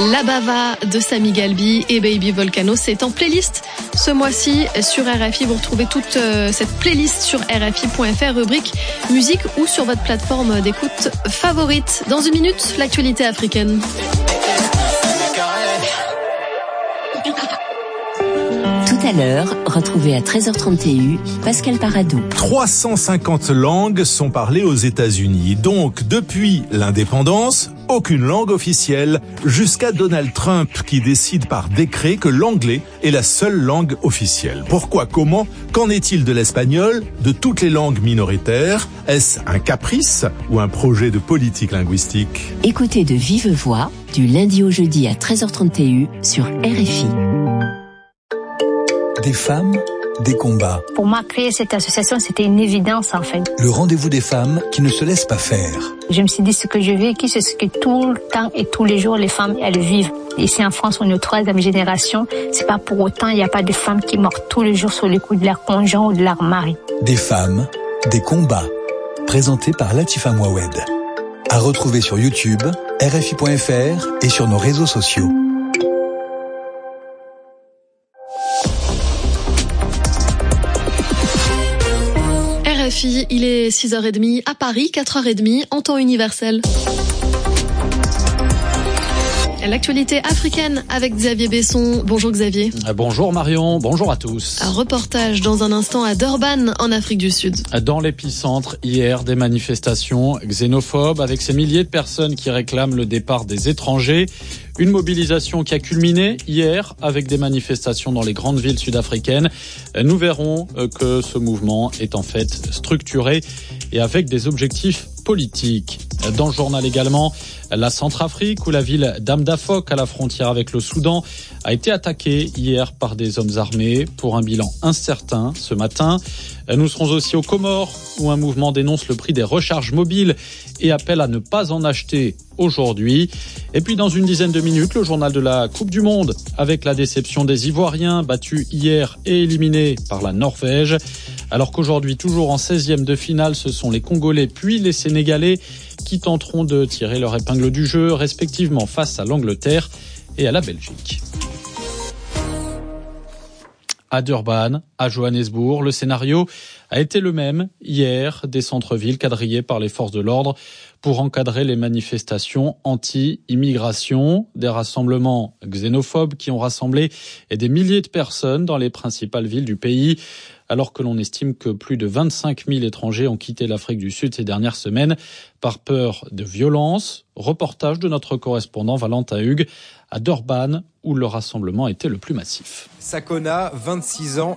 La Bava de Sami Galbi et Baby Volcano, c'est en playlist ce mois-ci sur RFI. Vous retrouvez toute cette playlist sur RFI.fr, rubrique musique ou sur votre plateforme d'écoute favorite. Dans une minute, l'actualité africaine. Tout à l'heure, retrouvez à 13h30 TU Pascal Paradou. 350 langues sont parlées aux États-Unis. Donc, depuis l'indépendance, aucune langue officielle, jusqu'à Donald Trump qui décide par décret que l'anglais est la seule langue officielle. Pourquoi? Comment? Qu'en est-il de l'espagnol? De toutes les langues minoritaires? Est-ce un caprice ou un projet de politique linguistique? Écoutez de vive voix, du lundi au jeudi à 13h30 TU sur RFI. Des femmes, des combats. Pour moi, créer cette association, c'était une évidence en fait. Le rendez-vous des femmes qui ne se laissent pas faire. Je me suis dit, ce que je vécu, c'est ce que tout le temps et tous les jours, les femmes, elles vivent. Ici en France, on est 3e génération. C'est pas pour autant, il n'y a pas de femmes qui meurent tous les jours sur les coups de leur conjoint ou de leur mari. Des femmes, des combats. Présenté par Latifa Mouawed. À retrouver sur YouTube, RFI.fr et sur nos réseaux sociaux. RFI, il est 6h30 à Paris, 4h30 en temps universel. L'actualité africaine avec Xavier Besson. Bonjour Xavier. Bonjour Marion, bonjour à tous. Un reportage dans un instant à Durban en Afrique du Sud. Dans l'épicentre, hier, des manifestations xénophobes avec ces milliers de personnes qui réclament le départ des étrangers. Une mobilisation qui a culminé hier avec des manifestations dans les grandes villes sud-africaines. Nous verrons que ce mouvement est en fait structuré et avec des objectifs politiques. Dans le journal également, la Centrafrique où la ville d'Amdafok à la frontière avec le Soudan a été attaquée hier par des hommes armés pour un bilan incertain ce matin. Nous serons aussi aux Comores où un mouvement dénonce le prix des recharges mobiles et appelle à ne pas en acheter aujourd'hui. Et puis dans une dizaine de minutes, le journal de la Coupe du Monde avec la déception des Ivoiriens battus hier et éliminés par la Norvège. Alors qu'aujourd'hui, toujours en 16e de finale, ce sont les Congolais puis les Sénégalais qui tenteront de tirer leur épingle du jeu, respectivement face à l'Angleterre et à la Belgique. À Durban, à Johannesburg, le scénario a été le même hier, des centres-villes quadrillés par les forces de l'ordre pour encadrer les manifestations anti-immigration, des rassemblements xénophobes qui ont rassemblé des milliers de personnes dans les principales villes du pays, alors que l'on estime que plus de 25 000 étrangers ont quitté l'Afrique du Sud ces dernières semaines par peur de violence. Reportage de notre correspondant Valentin Hugues à Durban, où le rassemblement était le plus massif. Sakona, 26 ans,